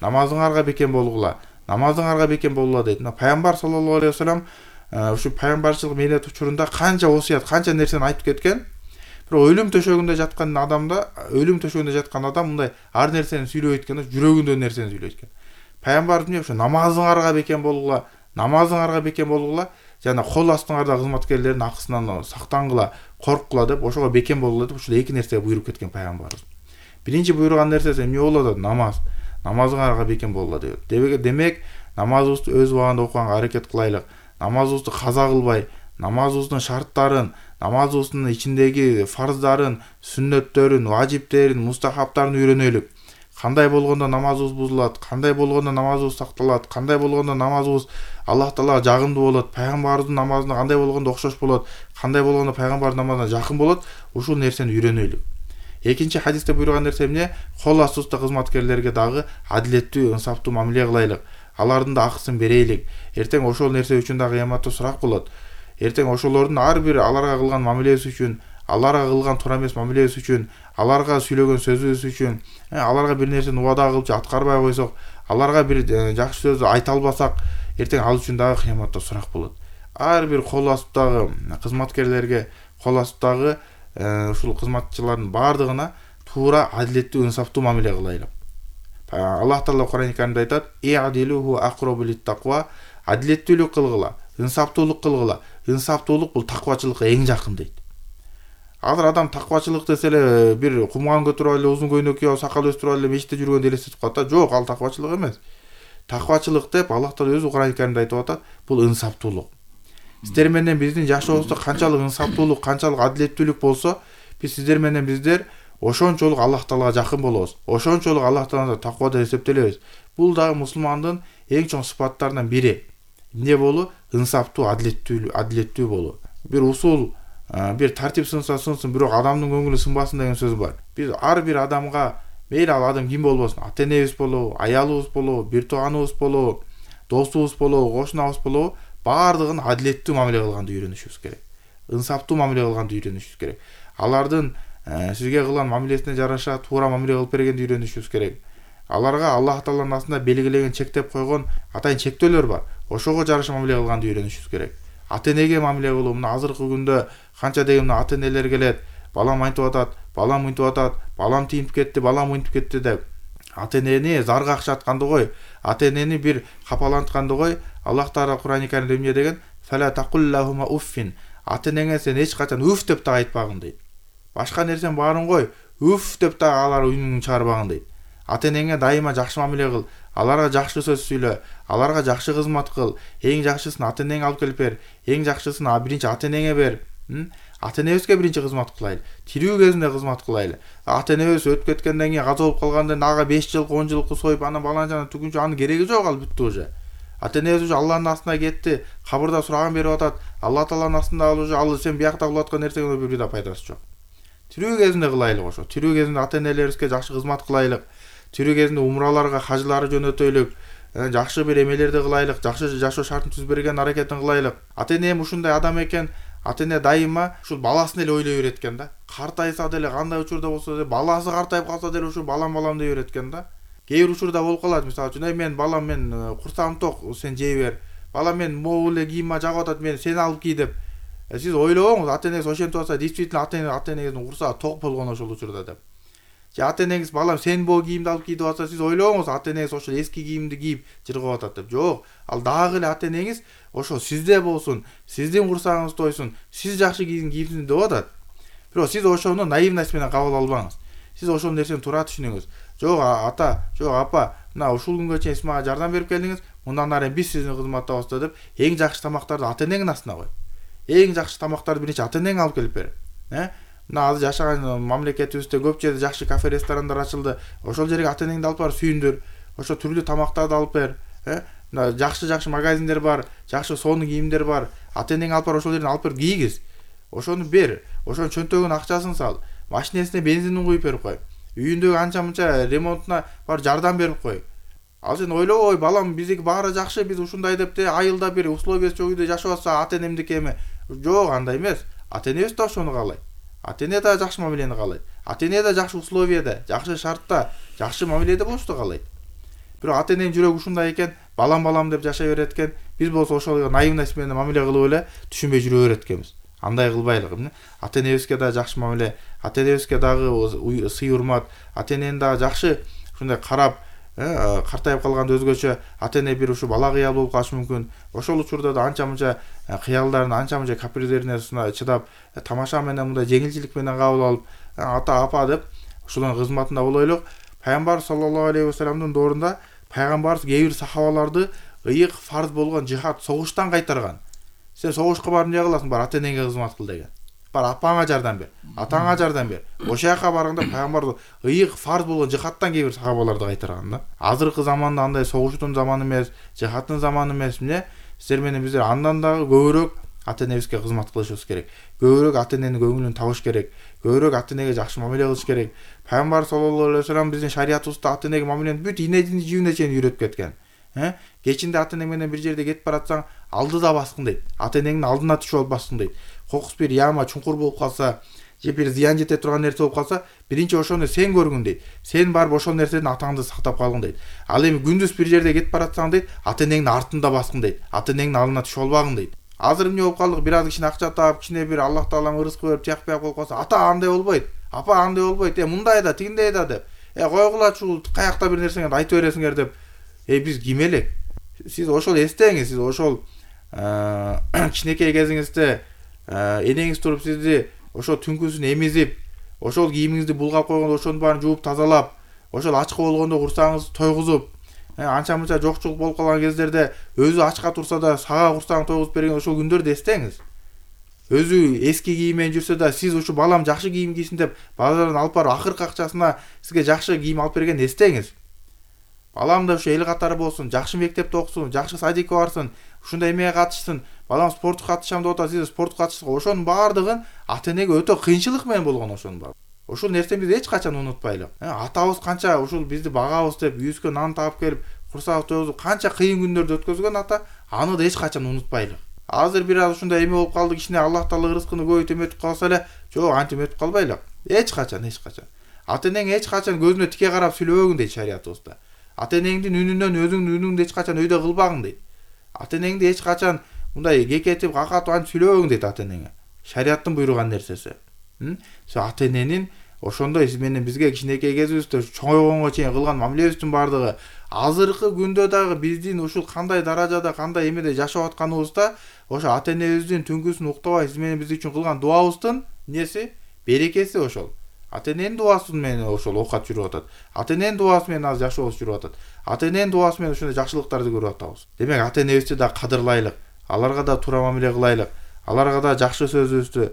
намазыңарга бекем болгула, намазыңарга бекем болгула дейт. Пайгамбар саллаллаху алейхи вассалам ушу пайгамбарчылык мээнет учурунда канча осуят, канча нерсени айтып кеткен. Бирок өлүм төшөгүндө жаткан адам мындай ар нерсени сүйлөйт экен, жүрөгүндө нерсени сүйлөйт экен. Пайгамбар ушу намазыңарга бекем болгула, намазыңарга бекем болгула, жана кол астыңарда кызматкерлердин акысынан сактангыла, корккула деп, ошого бекем болгула деп ушул эки нерсеге буйруп кеткен пайгамбарыбыз. Биринчи буйруган нерсеси эмне болот? Намаз. Намазыңарга бекем болгула деп. Демек, намазыбызды өз убагында окуганга аракет кылайлык. Намазыбызды каза кылбай, намазыбыздын шарттарын, намазыбыздын ичиндеги фарздарын, сүннөттөрүн, важиптерин, мустахаптарын үйрөнөлүк. Кандай болгондо намазыбыз бузулат, кандай болгондо намазыбыз сакталат, кандай болгондо намазыбыз Аллах Таалага жагымдуу болот, пайгамбарыбыздын намазына кандай болгондо окшош болот, кандай болгондо пайгамбардын намазына жакын болот, ушул нерсени үйрөнөлүк. Экинчи хадисте буйруган нерсе эмне? Кол астыбызда кызматкерлерге дагы адилеттүү, инсаптуу мамиле кылайлык. Алардын да акысын берейлик. Эртең ошол нерсе үчүн да кыяматта сурак болот. Эртең ошолордун ар бир аларга кылган мамилеси үчүн, аларга кылган туура эмес мамилеси үчүн, аларга сүйлөгөн сөзүбүз үчүн, аларга бир нерсени убада кылып аткарбай койсок, аларга бир жакшы сөз айта албасак, эртең ал үчүн дагы кыяматта сурак болот. Ар бир кол астыбдагы кызматкерлерге, кол астыбдагы ушул кызматчылардын бардыгына туура, адилеттүү, инсаптуу мамиле кылайлык. Аллах Таала Кур'ан-ы Каримде айтат: "И'дилуху акробу лит-тaqва", адилеттүүлүк кылгыла, инсаптуулук кылгыла. Инсаптуулук бул таквачылыкка эң жакын дейт. Азыр адам таквачылык десе эле бир кумган көтөрүп эле, узун көйнөк кийип, сакал өстүрүп эле мешитте жүргөндү элестетип калат да. Жок, ал таквачылык эмес. Таквачылык деп Аллах Таала өзү Кур'ан-ы Каримде айтып атат, бул инсаптуулук. Сиздер менен биздин жашообузда канчалык инсаптуулук, канчалык адилеттүүлүк болсо, сиздер менен биздер ошончолук Аллах Таалага жакын болобуз. Ошончолук Аллах Таалага таквада эсептелебиз. Бул дагы мусулмандын эң чоң сыпаттарынан бири. Эмне болуу? Инсаптуу, адилеттүү болуу. Бир усул, бир тартип сынсын, бирок адамдын көңүлү сынбасын деген сөз бар. Биз ар бир адамга, мейли ал адам ким болбосун, ата-энебиз болобу, аялыбыз болобу, бир тууганыбыз болобу, досубуз болобу, кошунабыз болобу, бардыгын адилеттүү мамиле кылганды үйрөнүшүбүз керек. Инсаптуу мамиле кылганды үйрөнүшүбүз керек. Алардын сизге кылган мамилесине жараша туура мамиле кылып бергенди үйрөнүшүбүз керек. Аларга Аллах Тааланын астында белгилеген, чектеп койгон атайын чектөөлөр бар. Ошого жараша мамиле кылганды үйрөнүшүбүз керек. Ата-энеге мамиле кылуу, мына азыркы күндө канча деген ата-энелер келет, балам айтып атат, балам мынтип атат, балам тиинтип кетти, балам мынтип кетти деп. Ата-энени зарга акшатканды кой, ата-энени бир капалантканды кой. Аллах Таала Кур'ан-ы Каримде эмне деген? "Фала тaqulлахума уффин". Ата-энеңе сен эч качан уф деп да айтпагын дейт. Башка нерсен баарын кой, уф деп да алар үнүн чыгарбагын дейт. Ата-энеңе дайыма жакшы мамиле кыл, аларга жакшы сөз сүйлө, аларга жакшы кызмат кыл. Эң жакшысын ата-энеңе алып келип бер, эң жакшысын биринчи ата-энеңе бер. Ата-энебизге биринчи кызмат кылайлы, тирүү кезинде кызмат кылайлы. Ата-энебиз өтүп кеткенден кийин каза болуп калгандан кийин ага 5 жылкы, 10 жылкы союп, аны баланчаны түгүнчө анын кереги жок, ал бүттү уже. Ата-энебиз уже Аллахтын астына кетти, кабырда сураган берип атат. Алла Тааланын астында ал сен биякта кылып аткан нерсеңе бир да пайдасы жок. Тирүү кезинде кылайлык ошо. Тирүү кезинде ата-энелерибизге жакшы кызмат кылайлык. Тирүү кезинде умраларга, хажылары жөнөтөйлүк. Жакшы бир эмелерди кылайлык, жакшы жашоо шартын түзүп берген аракетин кылайлык. Ата-энем ушундай адам экен. Ата-эне дайыма ушул баласын эле ойлой береткен да. Картайса деле, кандай учурда болсо деле, баласы картайып калса деле ушул балам деп береткен да. Кээ бир учурда болуп калат, мисалы үчүн, мен балам, мен курсагым ток, сен жей бер. Балам, мен могу эле кийим жагып атат, мен сен алып кий деп. Сиз ойлобоңуз, ата-энеңиз ошентип атса, действительно ата-энеңиздин курсагы ток болгон ошол учурда деп. Же ата-энеңиз балам сен бул кийимди алып кий деп атса, сиз ойлобоңуз, ата-энеңиз ошол эски кийимди кийип жыргап атат деп. Жок, ал дагы эле ата-энеңиз ошо сизде болсун, сиздин курсагыңыз тойсун, сиз жакшы кийинсин деп атат. Бирок сиз ошону наивность менен кабыл албаңыз. Сиз ошол нерсени туура түшүнүңүз. Жок ата, жок апа, мына ушул күнгө чейин сиз мага жардам берип келдиңиз, мындан ары биз сиздин кызматтабыз деп, эң жакшы тамактарды ата-энеңдин астына кой. Эң жакшы тамактарды биринчи ата-энең алып келип бер. Мына азыр жашаган мамлекетибизде көп жерде жакшы кафе, ресторандар ачылды. Ошол жерге ата-энеңди алып барып сүйүндүр. Ошо түрлүү тамактарды алып бер. Мына жакшы магазиндер бар, жакшы сонун кийимдер бар. Ата-энең алып бар, ошол жерден алып бер кийгиз. Ошону бер. Ошонун чөнтөгүнүн акчасын сал. Машинесине бензинин куюп берип кой. Үйүндөгү анча-мынча ремонтуна бар жардам берип кой. Ал сен ойлобой, балам биздики баары жакшы, биз ушундай деп айылда бир условиясы жок үйдө жашап атса, ата-энемдики эми. Жок, андай эмес. Ата-энебиз да ошону каалайт. Ата-эне да жакшы мамилени каалайт. Ата-эне да жакшы условияда, жакшы шартта, жакшы мамиледе болушту каалайт. Бирок ата эненин жүрөгү ушундай экен, балам деп жашай берет экен. Биз болсо ошол наивность менен мамиле кылып эле түшүнбөй жүрө берет экенбиз. Андай кылбайлык. Ата энебизге да жакшы мамиле, ата энебизге дагы сый урмат, ата энени дагы жакшы ушундай карап, картайып калганда өзгөчө ата эне бир ушу бала кыял болуп калышы мүмкүн. Ошол учурда да анча-мынча кыялдарын, анча-мынча каприздерине чыдап, тамаша менен мындай жеңилчилик менен кабыл алып, ата апа деп ушулардын кызматында болойлук. Пайгамбар саллаллаху алейхи вассаламдын доорунда пайгамбарыбыз кээ бир сахабаларды ыйык фарз болгон жихад, согуштан кайтарган. Сен согушка барып эмне кыласың? Бар ата энеңе кызмат кыл деген. Бар апаңа жардам бер, атаңа жардам бер. Ошол жака барганда пайгамбар ыйык фарз болгон жихадтан кээ бир сахабаларды кайтарган да. Азыркы заманда андай согуштун заманы эмес, жихадтын заманы эмес. Сиздер менен биздер андан дагы көбүрөөк ата энебизге кызмат кылышыбыз керек. Көбүрөөк ата эненин көңүлүн табыш керек. Көбүрөөк ата энеге жакшы мамиле кылыш керек. Пайгамбар саллаллаху алейхи вассалам биздин шариятыбызда ата энеге мамилени бүт инедин жибине чейин үйрөтүп кеткен. Кечинде ата энең менен бир жерде кетип баратсаң, алдыда баскын дейт. Ата энеңдин алдына түшүп алып баскын дейт. Кокус бир яма, чуңкур болуп калса, же бир зыян жете турган нерсе болуп калса, биринчи ошону сен көргүн дейт. Сен барып ошол нерседен атаңды сактап калгын дейт. Ал эми күндүз бир жерде кетип баратсаң дейт, ата энеңдин артында баскын дейт. Ата энеңдин алдына түшүп албагын дейт. Азыр эмне болуп калдык? Бир аз кичине акча таап, кичине бир Аллах таалам ырызкы берип, тияк бияк болуп калса, ата андай болбойт. Апа андай болбойт. Мындай да, тигиндей да деп. Койгулачу, каякта бир нерсеңерди айтып бересиңер деп. Биз ким элек? Сиз ошол эстеңиз, сиз ошол кичинекей кезиңизде энеңиз туруп сизди ошол түнкүсүн эмизип, ошол кийимиңизди булгап койгондо ошонун баарын жууп тазалап, ошол ачка болгондо курсагыңызды тойгузуп, анча-мынча жокчулук болуп калган кездерде өзү ачка турса да сага курсагын тойгузуп берген ошол күндөрдү эстеңиз. Өзү эски кийим менен жүрсө да сиз ушу балам жакшы кийим кийсин деп базардан алып барып акыркы акчасына сизге жакшы кийим алып бергенин эстеңиз. Балам да ушу эл катары болсун, жакшы мектепте окусун, жакшы садикке барсын, ушундай эмеге катышсын, балам спортко катышам деп атат, сиз спортко катышсаңыз, ошонун баардыгын ата энеге өтө кыйынчылык менен болгон ошонун баары. Ушул нерсени биз эч качан унутпайлы. Атабыз канча ушул бизди багабыз деп үйүскө нан таап келип, курсагыбызды тойгузуп, канча кыйын күндөрдү өткөзгөн ата, аны да эч качан унутпайлы. Азыр бир аз ушундай эме болуп калды, кичине Аллах таала ырызкыны көбөйтүп эметип калса эле, жок, антип эметип калбайлы. Эч качан. Ата энең эч качан көзүнө тике карап сүйлөбөгүн дейт шариятыбызда. Ата энеңдин үнүнөн өзүңдүн үнүңдү эч качан өйдө кылбагын дейт. Ата энеңди эч качан мындай кекетип, какатып антип сүйлөбөгүн дейт ата энеңе. Шариаттын буйруган нерсеси. Ата эненин ошондой сиз менен бизге кичинекей кезибизде чоңойгонго чейин кылган мамилебиздин баардыгы азыркы күндө дагы биздин ушул кандай даражада, кандай эмеде жашап атканыбызда ошо ата энебиздин түнкүсүн уктабай сиз менен биз үчүн кылган дуабыздын неси, берекеси ошол. Ата эненин дуасы менен ошол оокат жүрүп атат. Ата эненин дуасы менен аз жакшы болуп жүрүп атат. Ата эненин дуасы менен ушундай жакшылыктарды көрүп атабыз. Демек ата энебизди да кадырлайлык, аларга да туура мамиле кылайлык, аларга да жакшы сөзүбүздү,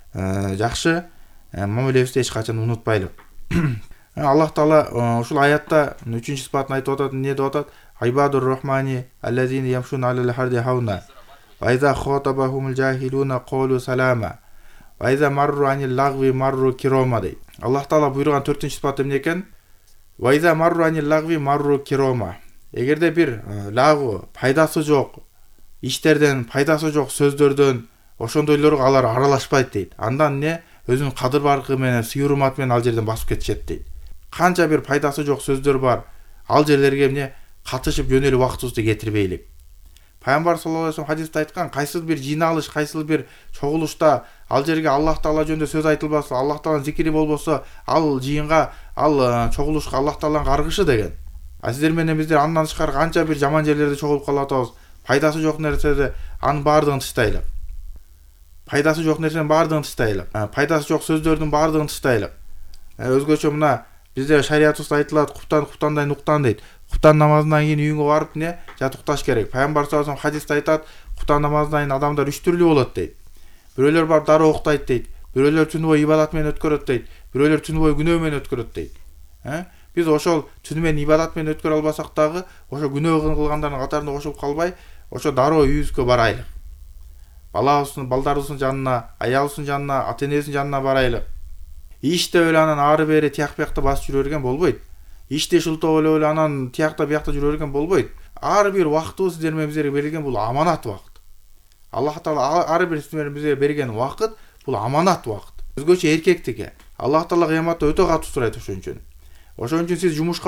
жакшы мамилебизди эч качан унутпайлык. Аллах таала ушул аятта 3-сыпатын айтып атат, эмне деп атат? Айбадур рахмани аллазина ямшуна алал харди хауна. Ва иза хатабахумул жахилуна қалу салама. Ва иза марру анил лагви марру кирома дейт. Аллах таала буйруган 4-сыпат эмне экен? Ва иза марру анил лагви марру кирома. Эгерде бир лагу, пайдасы жок иштерден, пайдасы жок сөздөрдөн ошондойлорго алар аралашпайт дейт. Андан эмне? Өзүнүн кадыр баркы менен, сый урматы менен ал жерден басып кетишет дейт. Канча бир пайдасы жок сөздөр бар, ал жерлерге эмне катышып жөнөлүп убактыбызды кетирбейлик. Пайгамбар саллаллаху алейхи вассалам хадисте айткан, кайсыл бир жыйналыш, кайсыл бир чогулушта ал жерге Аллах таала жөнүндө сөз айтылбаса, Аллах тааланын зикри болбосо, ал жыйынга, ал чогулушка Аллах тааланын каргышы деген. Сиздер менен биздер андан тышкары канча бир жаман жерлерде чогулуп калып атабыз. Пайдасы жок нерседе анын баардыгын тыштайлык. Пайдасы жок нерсенин баардыгын тыштайлык. Пайдасы жок сөздөрдүн баардыгын тыштайлык. Өзгөчө мына бизде шариятыбызда айтылат, куптандай нуктан дейт. Куптан намазынан кийин үйүңө барып эмне жат укташ керек. Пайгамбар саллаллаху алейхи вассалам хадисте айтат, куптан намазынан кийин адамдар 3 түрлүү болот дейт. Бирөөлөр барып дароо уктайт дейт. Бирөөлөр түнү бою ибадат менен өткөрөт дейт. Бирөөлөр түнү бою күнөө менен өткөрөт дейт. Биз ошол түнү менен ибадат менен өткөрө албасак дагы, ошо күнөө кылгандардын катарында кошулуп калбай, ошо дароо үйүбүзгө барайлык. Балдарыбыздын жанына, аялыбыздын жанына, ата энебиздин жанына барайлык. Иште эле анан ары бери тияк биякта басып жүрө берген болбойт. Иште шылтоо эле анан тиякта биякта жүрө берген болбойт. Ар бир убактыбыз сиздер менен бизге берилген бул аманат убакыт. Аллах таала ар бир сиздер менен бизге берген убакыт бул аманат убакыт. Өзгөчө эркектике. Аллах таала кыяматта өтө катуу сурайт ошон үчүн. Ошон үчүн сиз жумушка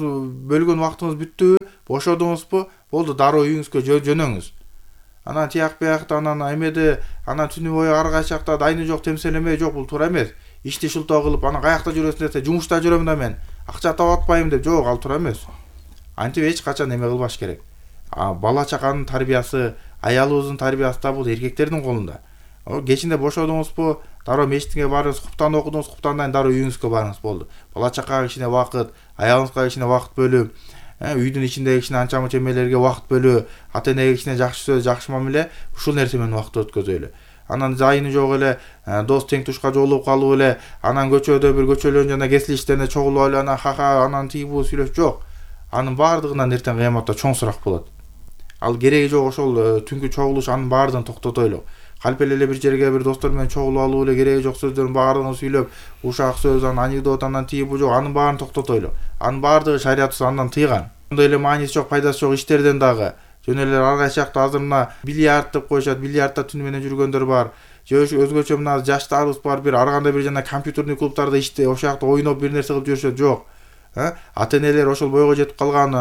бөлгөн убактыңыз бүттүбү, бошодуңузбу, болду, дароо үйүңүзгө жөнөңүз. Анан тияк биякта, анан эмеде, анан түнү бою ар кайсы жакта дайыны жок темселеме, жок, бул туура эмес. Ишти шылтоо кылып, анан каякта жүрөсүң десе, жумушта жүрөм да мен, акча таап атпайм деп, жок, ал туура эмес. Антип эч качан эме кылбаш керек. Бала чаканын тарбиясы, аялыбыздын тарбиясы да бул эркектердин колунда. Кечинде бошодуңузбу, дароо мечитиңе барыңыз, куптан окудуңуз, куптандан дароо үйүңүзгө барыңыз, болду. Бала чакага кичине убакыт, аялыңызга кичине убакыт бөлүп, үйдүн ичиндеги кичине анча мынча эмелерге убакыт бөлүү, ата энеге кичине жакшы сөз, жакшы мамиле, ушул нерсе менен убакыт өткөзөлү. Анан зайыны жок эле, дос тең тушка жолугуп калып эле, анан көчөдө бир көчөлөн жана кесилиштерине чогулуп эле, анан ха-ха, анан тиги бул сүйлөш, жок. Анын баардыгынан эртең кыяматта чоң сурак болот. Ал кереги жок ошол түнкү чогулуш, анын баардыгын токтотойлу. Калпеле эле бир жерге бир достор менен чогулуп алып эле кереги жок сөздөрдүн баардыгын сүйлөп, ушак сөз, анан анекдот, анан тиги бул жок, анын баарын токтотойлу. Анын баардыгы шариятыбыз андан тыйган. Ошондой эле мааниси жок, пайдасы жок иштерден дагы жөн эле ар кайсы жакта азыр мына бильярд деп коюшат, бильярдта түнү менен жүргөндөр бар. Же өзгөчө мына жаштарыбыз бар, бир ар кандай бир жана компьютерный клубтарда ошол жакта ойноп бир нерсе кылып жүрүшөт, жок. Ата энелер ошол бойго жетип калган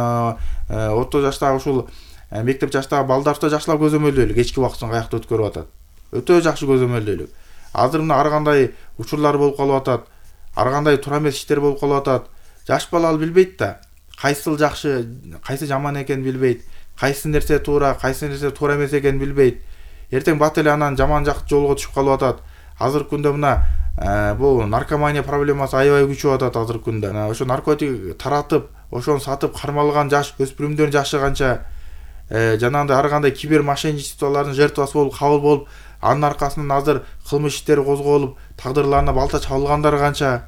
орто жаштагы ушул мектеп жаштагы балдарды жакшылап көзөмөлдөйлү, кечки убактын каякта өткөрүп атат. Өтө жакшы көзөмөлдөйлү. Азыр мына ар кандай учурлар болуп калып атат, ар кандай туура эмес иштер болуп калып атат. Жаш бала ал билбейт да. Кайсыл жакшы, кайсы жаман экенин билбейт. Кайсы нерсе туура, кайсы нерсе туура эмес экенин билбейт. Эртең бат эле анан жаман жолго түшүп калып атат. Азыркы күндө мына бул наркомания проблемасы аябай күчөп атат азыркы күндө. Ошо наркотик таратып, ошону сатып кармалган жаш өспүрүмдөрдүн жашы канча, жанагындай ар кандай кибер мошенничестволордун жертвасы болуп кабыл болуп, анын аркасынан азыр кылмыш иштери козголуп, тагдырларына балта чабылгандар канча.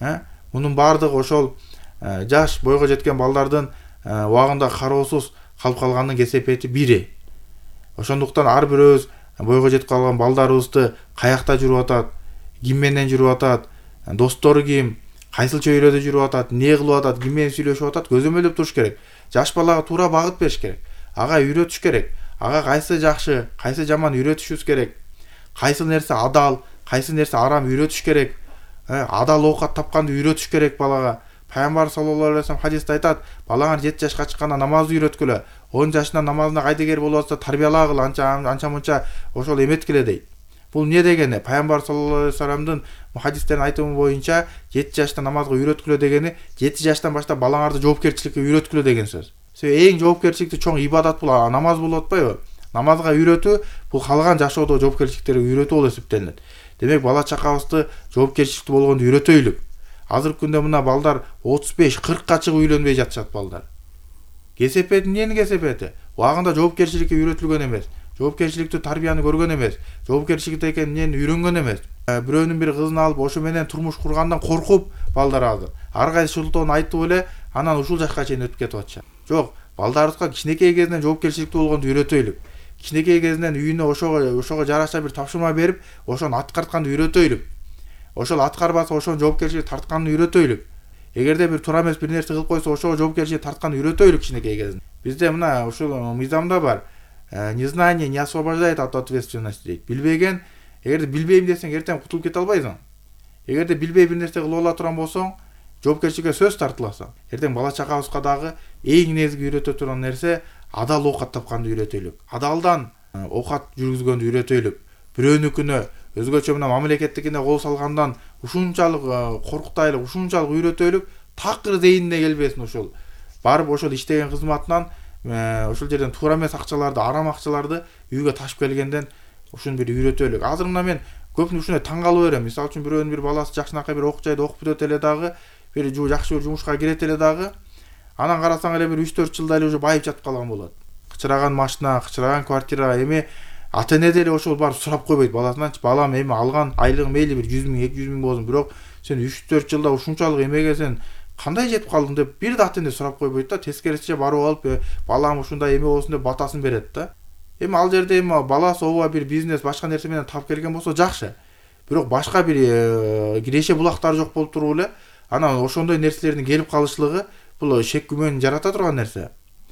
Мунун баардыгы ошол жаш бойго жеткен балдардын убагында кароосуз калып калганын кесепети бири. Ошондуктан ар бирөөбүз бойго жетип калган балдарыбызды каякта жүрүп атат, ким менен жүрүп атат, достору ким, кайсыл чөйрөдө жүрүп атат, эмне кылып атат, ким менен сүйлөшүп атат, көзөмөлдөп туруш керек. Жаш балага туура багыт бериш керек. Ага үйрөтүш керек. Ага кайсы жакшы, кайсы жаман үйрөтүшүбүз керек. Кайсы нерсе адал, кайсы нерсе арам үйрөтүш керек. Адал оокат тапканды үйрөтүш керек балага. Пайгамбар саллаллаху алейхи вассалам хадисте айтат, балаңар 7 жашка чыкканда намазды үйрөткүлө. 10 жашында намазына кайдыгер болуп атса тарбиялагыл, анча мынча ошол эметкиле дейт. Бул эмне дегени? Пайгамбар саллаллаху алейхи вассаламдын хадистерин айтымы боюнча 7 жашта намазга үйрөткүлө дегени 7 жаштан баштап балаңарды жоопкерчиликке үйрөткүлө деген сөз. Эң жоопкерчиликтүү чоң ибадат бул намаз болуп атпайбы? Намазга үйрөтүү бул калган жашоодо жоопкерчиликтерге үйрөтүү болуп эсептелинет. Демек бала чакабызды жоопкерчиликтүү болгонду үйрөтөйлүк. Азыркы күндө мына балдар 35-40ка чыгып үйлөнбөй жатышат балдар. Кесепети эмненин кесепети? Убагында жоопкерчиликке үйрөтүлгөн эмес. Жоопкерчиликтүү тарбияны көргөн эмес. Жоопкерчилик экенин үйрөнгөн эмес. Бирөөнүн бир кызын алып ошо менен турмуш кургандан коркуп балдар азыр. Ар кайсы шылтоону айтып эле анан ушул жашка чейин өтүп кетип атышат. Жок, балдарыбызга кичинекей кезинен жоопкерчиликтүү болгонду үйрөтөйлүк. Кичинекей кезинен үйүнө ошого жараша бир тапшырма берип, ошону аткартканды үйрөтөйлүк. Ошол аткарбаса ошонун жоопкерчиликке тартканын үйрөтөйлүк. Эгерде бир туура эмес бир нерсе кылып койсо ошого жоопкерчиликке тартканын үйрөтөйлүк кичинекей кезинен. Бизде мына ушул мыйзамда бар. Незнание не освобождает от ответственности дейт. Билбеген, эгерде билбейм десең эртең кутулуп кете албайсың. Эгерде билбей бир нерсе кылып ала турган болсоң, жоопкерчиликке сөз тартыласың. Эртең бала чакабызга дагы эң негизги үйрөтө турган нерсе адал оокат тапканды үйрөтөйлүк. Адалдан оокат жүргүзгөндү үйрөтөйлүк. Бирөөнүкүнө өзгөчө мына мамлекеттикине кол салгандан ушунчалык коркутайлык, ушунчалык үйрөтөйлүк, такыр зейинине келбесин ушул. Барып ошол иштеген кызматынан ошол жерден туура эмес акчаларды, арам акчаларды үйгө ташып келгенден ушуну бир үйрөтөйлүк. Азыр мына мен көпүнө ушуну таң калып берем. Мисалы үчүн бирөөнүн бир баласы жакшынакай бир окуп жайда окуп бүтөт эле дагы, бир жакшы бир жумушка кирет эле дагы, анан карасаң эле бир 3-4 жылда эле уже байып жатып калган болот. Кычыраган машина, кычыраган квартира, эми ата эне деле ошол барып сурап койбойт баласынан, балам эми алган айлыгың мейли бир 100 000, 200 000 болсун, бирок сен 3-4 жылда ушунчалык эмеге сен кандай жетип калдың деп бир да ата эне сурап койбойт да, тескерисинче барып алып балам ушундай эме болсун деп батасын берет да. Эми ал жерде эми баласы ооба бир бизнес, башка нерсе менен таап келген болсо жакшы. Бирок башка бир киреше булактары жок болуп туруп эле анан ошондой нерселердин келип калышлыгы бул шек күмөн жарата турган нерсе.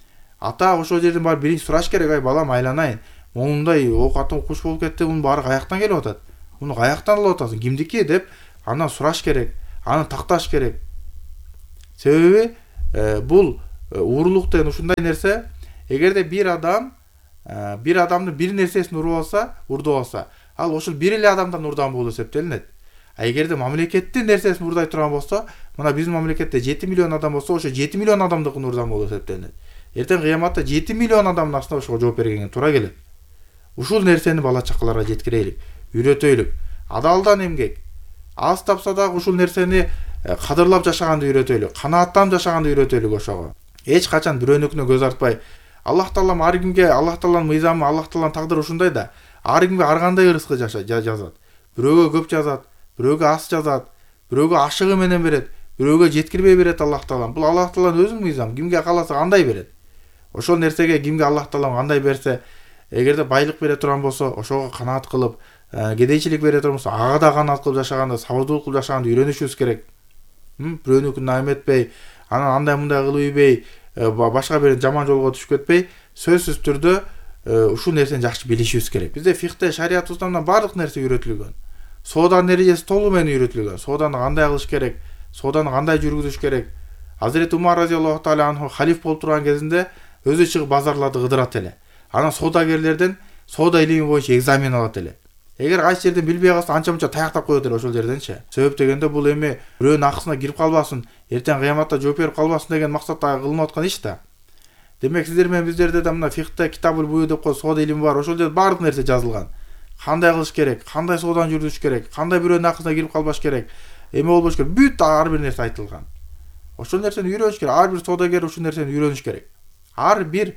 Ата ошол жерден барып биринчи сураш керек, ай балам айланайын. Моундай оокатың куш болуп кетти, мунун баары каяктан келип атат? Муну каяктан алып атасың? Кимдики деп анан сураш керек, аны такташ керек. Себеби бул уурулук деген ушундай нерсе. Эгерде бир адамдын бир нерсесин урдап алса, ал ошол бир эле адамдан урдан болуп эсептелинет. А эгерде мамлекеттин нерсесин урдай турган болсо, мына биздин мамлекетте 7 миллион адам болсо, ошо 7 миллион адамдыкын урдан болуп эсептелинет. Эртең кыяматта 7 миллион адамдын астына ошого жооп бергенге туура келет. Ушул нерсени бала чакаларга жеткирелик, үйрөтөйлүк. Адалдан эмгек. Аз тапса дагы ушул нерсени кадырлап жашаганды үйрөтөйлүк, канааттанып жашаганды үйрөтөйлүк ошого. Эч качан бирөөнүкүнө көз артпай, Аллах Таалам ар кимге, Аллах Тааланын мыйзамы, Аллах Тааланын тагдыры ушундай да, ар кимге ар кандай рызкы жазат. Бирөөгө көп жазат, бирөөгө аз жазат, бирөөгө ашыгы менен берет, бирөөгө жеткирбей берет Аллах Таалам. Бул Аллах Тааланын өзүнүн мыйзамы, кимге кааласа андай берет. Ошол нерсеге кимге Аллах Таалам кандай берсе, эгерде байлык бере турган болсо, ошого канаат кылып, кедейчилик бере турган болсо, ага да канаат кылып жашаганды, сабырдуулук кылып жашаганды үйрөнүшүбүз керек. Бирөөнүкүн эметпей, анан андай мындай кылып ийбей, башка бир жаман жолго түшүп кетпей, сөзсүз түрдө ушул нерсени жакшы билишибиз керек. Бизде фихте, шариятыбызда мына бардык нерсе үйрөтүлгөн. Сооданын эрежеси толугу менен үйрөтүлгөн. Сооданы кандай кылыш керек, сооданы кандай жүргүзүш керек. Азирети Умар разияллаху таала анху халиф болуп турган кезинде өзү чыгып базарларды кыдырат эле. Анан соодагерлерден соода илими боюнча экзамен алат эле. Эгер кайсы жерден билбей калса, анча-мынча таяктап коет эле ошол жерденчи. Себеп дегенде бул эми бирөөнүн акысына кирип калбасын, эртең кыяматта жооп берип калбасын деген максатта кылынып аткан иш да. Демек сиздер менен биздерде да мына фихте китабул бую деп коюп соода илими бар. Ошол жерде бардык нерсе жазылган. Кандай кылыш керек, кандай сооданы жүргүзүш керек, кандай бирөөнүн акысына кирип калбаш керек, эме болбош керек. Бүт ар бир нерсе айтылган. Ошол нерсени үйрөнүш керек. Ар бир соодагер ушул нерсени үйрөнүш керек. Ар бир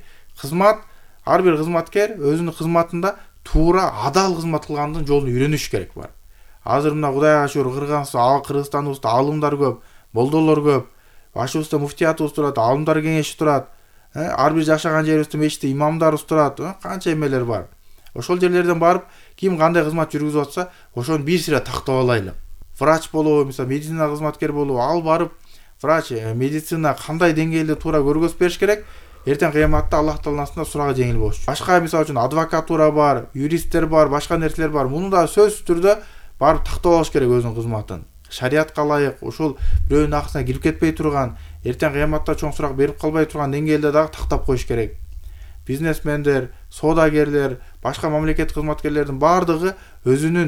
кызматкер өзүнүн кызматында туура адал кызмат кылгандын жолун үйрөнүш керек бар. Азыр мына Кудайга шүгүр Кыргызстаныбызда алымдар көп, молдолор көп, башыбызда муфтиятыбыз турат, алымдар кеңеши турат. Ар бир жашаган жерибизде мечитте имамдарыбыз турат, канча эмелер бар. Ошол жерлерден барып, ким кандай кызмат жүргүзүп атса, ошону бир сыйра тактап алайлык. Врач болобу, мисалы медицина кызматкер болобу, ал барып врач, медицина кандай деңгээлде туура көргөзүп бериш керек. Эртең кыяматта Аллах Тааланын астында сурага жеңил болуш. Башка мисалы үчүн адвокатура бар, юристтер бар, башка нерселер бар. Муну да сөзсүз түрдө барып тактап алыш керек өзүнүн кызматын. Шариатка ылайык, ушул бирөөнүн акысына кирип кетпей турган, эртең кыяматта чоң сурак берип калбай турган деңгээлде дагы тактап коюш керек. Бизнесмендер, соодагерлер, башка мамлекет кызматкерлердин бардыгы өзүнүн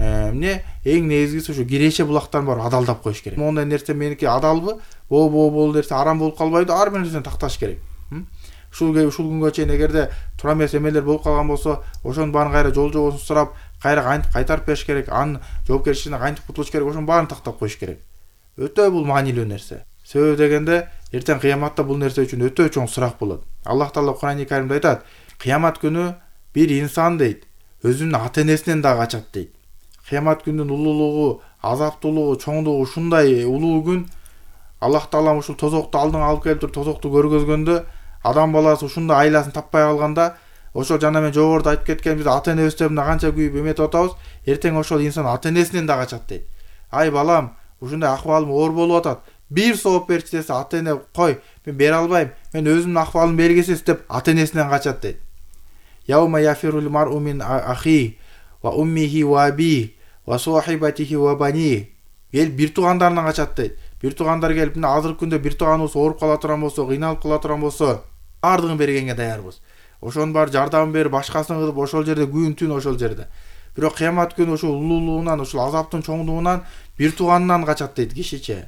эң негизгиси ушу киреше булактан бар адалдап коюш керек. Мондай нерсе меники адалбы, бул нерсе арам болуп калбайбы, ар бир нерсени такташ керек. Ушул күнгө чейин эгерде туура эмес эмелер болуп калган болсо, ошонун баарын кайра жол-жобосун сурап, кайра кайтарып бериш керек, анын жоопкерчилигинен кантип кутулуш керек, ошонун баарын тактап коюш керек. Өтө бул маанилүү нерсе. Себеби дегенде, эртең кыяматта бул нерсе үчүн өтө чоң сурак болот. Аллах Таала Кур'ан-ы Каримде айтат: "Кыямат күнү бир инсан дейт, өзүнүн ата-энесинен да качат" дейт. Кыямат күнүнүн улуулугу, азаптуулугу, чоңдугу ушундай улуу күн. Аллах Таалам ушул тозокту алдыңа алып келип туруп тозокту көргөзгөндө, адам баласы ушундай айласын таппай калганда, ошол жана мен жогоруда айтып кеткен биз ата-энебизде мына канча күйүп эметип атабыз, эртең ошол инсан ата-энесинен да качат дейт. Ай балам, ушундай акыбалым оор болуп атат. Бир сооп берчи десе, ата-эне кой, мен бере албайм, мен өзүмдүн акыбалым белгисиз деп ата-энесинен качат дейт. Яума яфирул мар'у мин ахи ва уммихи ва аби ва сахибатихи ва бани. Эл бир туугандарынан качат дейт. Бир туугандар келип, мына азыркы күндө бир тууганыбыз ооруп кала турган болсо, кыйналып кала турган болсо, бардыгын бергенге даярбыз. Ошонун баары жардам берип, башкасын кылып, ошол жерде күн түн ошол жерде. Бирок кыямат күнү ушул улуулугунан, ушул азаптын чоңдугунан бир тууганынан качат дейт кишиче.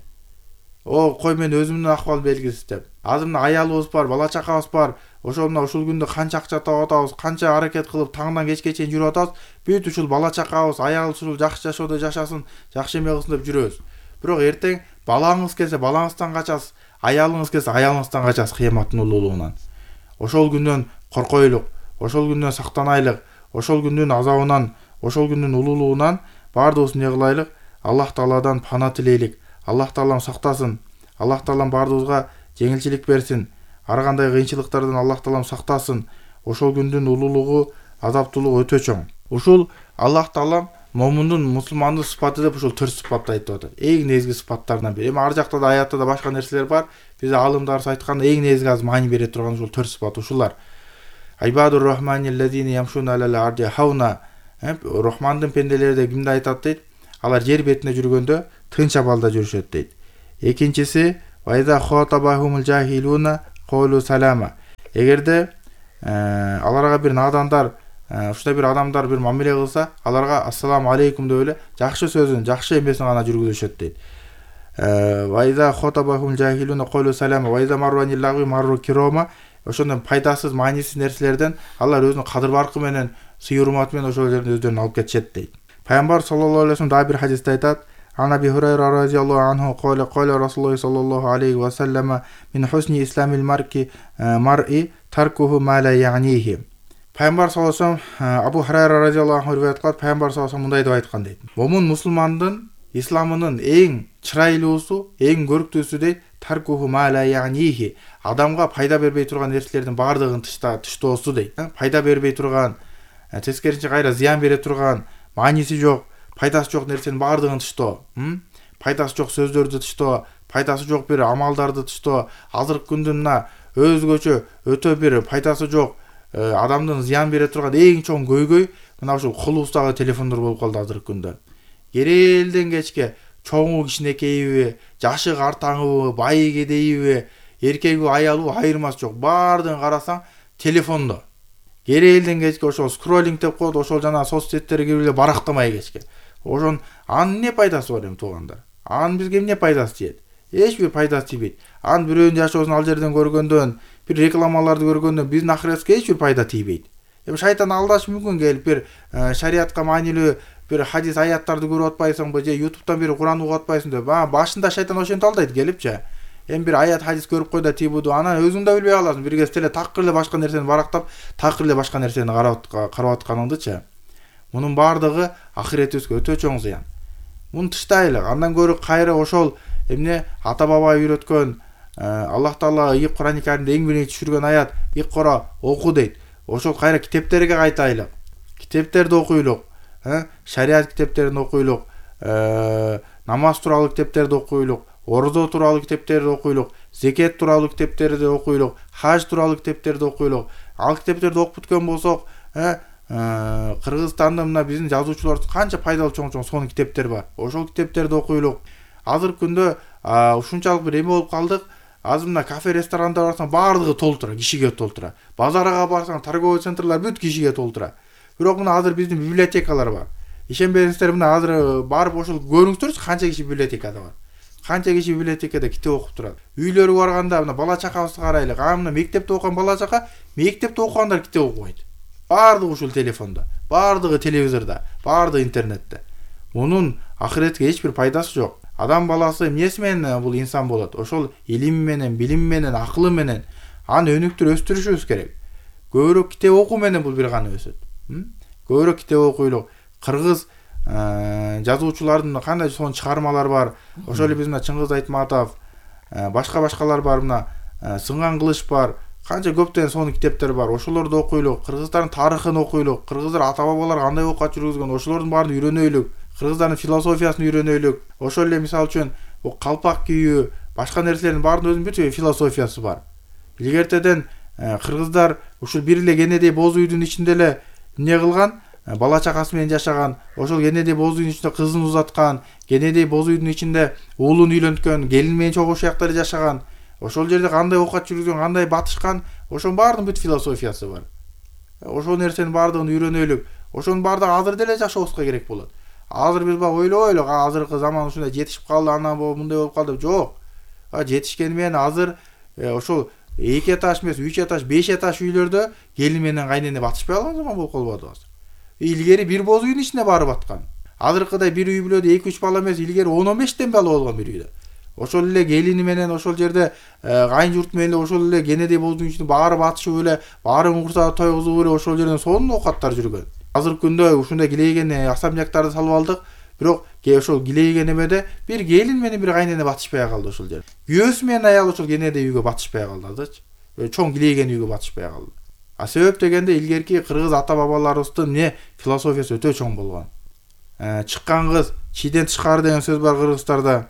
Кой, мен өзүмдүн акыбалым белгисиз деп. Азыр мына аялыбыз бар, бала чакабыз бар. Ошол күндө канча акча таап атабыз, канча аракет кылып таңдан кечке чейин жүрүп атабыз. Бүт ушул бала чакабыз, аялыбыз ушул жакшы жашоодо жашасын, жакшы эме кылсын деп жүрөбүз. Бирок эртең балаңыз келсе балаңыздан качасыз, аялыңыз келсе аялыңыздан качасыз кыяматтын улуулугунан. Ошол күндөн коркойлук, ошол күндөн сактанайлык, ошол күндүн азабынан, ошол күндүн улуулугунан бардыгыбыз эмне кылайлык? Аллах Тааладан пана тилейлик. Аллах Таалам сактасын. Аллах Таалам бардыгыбызга жеңилчилик берсин. Ар кандай кыйынчылыктардан Аллах Таалам сактасын. Ошол күндүн улуулугу, азаптуулугу өтө чоң. Ушул Аллах Таалам момундун, мусулмандын сыпаты деп ушул 4 сыпатты айтып атат. Эң негизги сыпаттарынан бири. Эми ар жакта да аятта да башка нерселер бар. Биз алымдарыбыз айткан эң негизги аз маани бере турган ушул 4 сыпат ушулар. Айбадур рахманиллазина ямшуна алал арди хауна. Рахмандын пенделери де кимди айтат дейт? Алар жер бетинде жүргөндө тынч абалда жүрүшөт дейт. Экинчиси Ва иза хатабахумул жахилуна қалу салама. Егерде аларга бир надандар, ушундай бир адамдар бир мамиле кылса, аларга ассаламу алейкум деп эле жакшы сөзүн, жакшы эмесин гана жүргүзүшөт дейт. Ва иза хатабахумул жахилуна қалу салама. Ва иза марванил лагви марру кирома. Ошондон пайдасыз, маанисиз нерселерден алар өзүнүн кадыр баркы менен, сый урматы менен ошол жерден өздөрүн алып кетишет дейт. Пайгамбар саллаллаху алейхи вассалам дагы бир хадисте айтат: Ан Аби Хурайра разияллаху анху кала кала Расулуллах саллаллаху алейхи вассалама мин хусни исламил мар'i таркуху ма ла я'нихи. Пайгамбар саллаллаху алейхи вассалам Абу Хурайра разияллаху анху риваят кылат, Пайгамбар саллаллаху алейхи вассалам мындай деп айткан дейт: Момун мусулмандын исламынын эң чырайлуусу, эң көрктүүсү дейт, таркуху ма ла я'нихи. Адамга пайда бербей турган нерселердин бардыгын тыштоосу дейт. Пайда бербей турган, тескерисинче кайра зыян бере турган, мааниси жок, пайдасы жок нерсенин бардыгын тыштоо. Пайдасы жок сөздөрдү тыштоо, пайдасы жок бир амалдарды тыштоо. Азыркы күндө мына өзгөчө өтө бир пайдасы жок, адамдын зыян бере турган эң чоң көйгөй мына ушул кулубуздагы телефондор болуп калды азыркы күндө. Керелден кечке чоңу кичинекейби, жашы картаңыбы, байы кедейби, эркеги аялы айырмасы жок, бардыгын карасаң телефондо. Керелден кечке ошол скроллинг деп коет, ошол жана соцсеттерге кирип эле барактамай кечке. Ошон анын эмне пайдасы бар эми туугандар? Анын бизге эмне пайдасы тиет? Эч бир пайдасы тийбейт. Анын бирөөнүн жашоосун ал жерден көргөндөн, бир рекламаларды көргөндөн биздин ахиретке эч бир пайда тийбейт. Эми шайтан алдашы мүмкүн келип бир шариатка маанилүү бир хадис аяттарды көрүп атпайсыңбы, же YouTube'дан бир Куран угуп атпайсың деп. Башында шайтан ошентип алдайт келипчи. Эми бир аят хадис көрүп кой да тийбуду, анан өзүң да билбей каласың. Бир кезде эле такыр эле башка нерсени барактап, такыр эле башка нерсени карап атканыңдычы. Мунун бардыгы ахиретибизге өтө чоң зыян. Муну тыштайлы. Андан көрү кайра ошол эмне ата баба үйрөткөн, Аллах Таала Ийип Куран-ы Каримде эң биринчи түшүргөн аят «Икра, оку» дейт. Ошол кайра китептерге кайтайлык. Китептерди окуйлук, шариат китептерин окуйлук, намаз тууралуу китептерди окуйлук, орозо тууралуу китептерди окуйлук, зекет тууралуу китептерди окуйлук, хаж тууралуу китептерди окуйлук. Ал китептерди окуп бүткөн болсок, Кыргызстанда мына биздин жазуучулардын канча пайдалуу чоң сонун китептер бар. Ошол китептерди окуйлук. Азыркы күндө ушунчалык бир эме болуп калдык. Азыр мына кафе, ресторандар барсаң бардыгы толтура, кишиге толтура. Базарга барсаң торговый центрлар бүт кишиге толтура. Бирок мына азыр биздин библиотекалар бар. Ишенбесеңиздер, мына азыр барып ошол көрүңүздөрчү канча киши библиотекада бар. Канча киши библиотекада китеп окуп турат. Үйлөрү барганда мына бала чакабызды карайлык. Мына мектепте окуган бала чака, мектепте окугандар китеп окубайт. Бардыгы ушул телефондо, бардыгы телевизордо, бардыгы интернетте. Мунун ахиретке эч бир пайдасы жок. Адам баласы эмнеси менен бул инсан болот? Ошол илим менен, билим менен, акылы менен аны өнүктүрүп өстүрүшүбүз керек. Көбүрөөк китеп окуу менен бул бир гана өсөт. Көбүрөөк китеп окуйлук. Кыргыз жазуучулардын кандай сонун чыгармалар бар. Ошол эле биз мына Чыңгыз Айтматов, башкалар бар, мына Сынган Кылыч бар. Канча көптөн сонун китептер бар. Ошолорду окуйлук. Кыргыздардын тарыхын окуйлук. Кыргыздар ата бабалар кандай окуат жүргүзгөн, ошолордун баарын үйрөнөйлүк. Кыргыздардын философиясын үйрөнөйлүк. Ошол эле мисалы үчүн калпак кийүү, башка нерселердин баарынын өзүнүн бүт философиясы бар. Илгертеден кыргыздар ушул бир эле Кенедей боз үйдүн ичинде эле эмне кылган? Бала чакасы менен жашаган. Ошол Кенедей боз үйдүн ичинде кызын узаткан, Кенедей боз үйдүн ичинде уулун үйлөнткөн, келин менен чогуу шаякта эле жашаган. Ошол жерде кандай окуат жүргүзгөн, кандай батышкан, ошонун баарынын бүт философиясы бар. Ошол нерсенин баардыгын үйрөнөйлүк. Ошонун баардыгы азыр деле жашообузга керек болот. Азыр биз баг ойлойлук, азыркы заман ушундай жетишип калды, анан мындай болуп калды. Жок. Жетишкени менен азыр ошол 2 этаж эмес, 3 этаж, 5 этаж үйлөрдө келин менен кайнене батышпай калган заман болуп калбады азыр. Илгери бир боз үйдүн ичине барып аткан. Азыркыдай бир үй бүлөдө 2-3 бала эмес, илгери 10-15тен бала болгон бир үйдө. Ошол эле келини менен ошол жерде кайын журт менен ошол эле Кенедей боздун ичинде баары батышып эле, баары мурса тойгузуп эле ошол жерден сонун оокаттар жүргөн. Азыркы күндө ушундай килейген особняктарды салып алдык, бирок ошол килейген эмеде бир келин менен бир кайнене батышпай калды ошол жерде. Күйөөсү менен аял ошол Кенедей үйгө батышпай калды азырчы. Чоң килейген үйгө батышпай калды. Себеп дегенде илгерки кыргыз ата бабаларыбыздын эмне философиясы өтө чоң болгон. Чыккан кыз чийден тышкары деген сөз бар кыргыздарда.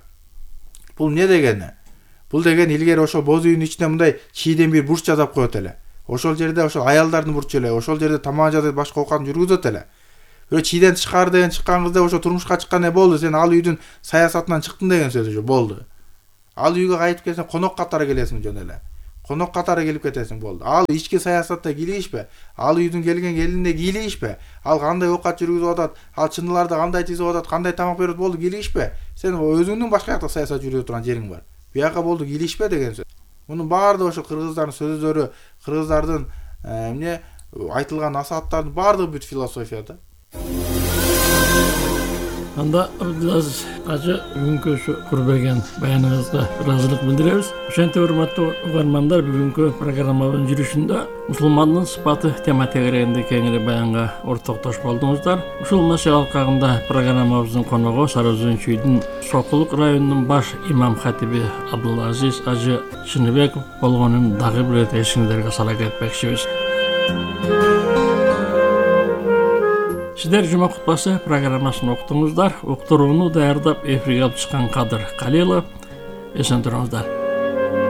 Бул эмне дегени? Бул деген илгери ошол боз үйдүн ичинде мындай чийден бир бурч жасап коет эле. Ошол жерде ошол аялдардын бурчу эле, ошол жерде тамак жасап башка оокатын жүргүзөт эле. Бирок чийден тышкары деген чыккан кызда ошо турмушка чыккан болду, сен ал үйдүн саясатынан чыктың деген сөз болду. Ал үйгө кайтып келсең конок катары келесиң жөн эле. Конок катары келип кетесиң болду. Ал ички саясатта кийлейишпи? Ал үйдүн келген келинине кийлейишпи? Ал кандай оокат жүргүзүп атат? Ал чынырларды кандай тизип атат? Кандай тамак берет болду кийлейишпи? Сен өзүңдүн башка жакта саясат жүргүзүп турган жериң бар. Бияка болду кийлейишпи деген сөз. Мунун баардыгы ошо кыргыздардын сөздөрү, кыргыздардын эмне айтылган насааттардын баардыгы бүт философия да. Анда Абдулазиз ажы бүгүнкү ушу көрбөгөн баяныңызга ыраазылык билдиребиз. Ошентип урматтуу угармандар, бүгүнкү программабыздын жүрүшүндө мусулмандын сыпаты тема тегерегинде кеңири баянга ортоктош болдуңуздар. Ушул маселе алкагында программабыздын коногу Сары Өзөн чүйдүн Сокулук районунун баш имам хатиби Абдулазиз ажы Чыныбеков болгонун дагы бир ирет эсиңиздерге сала кетмекчибиз. Сиздер жума кутбасы программасын уктуңуздар. Уктурууну даярдап эфирге алып чыккан Кадыр Калилов. Эсен туруңуздар.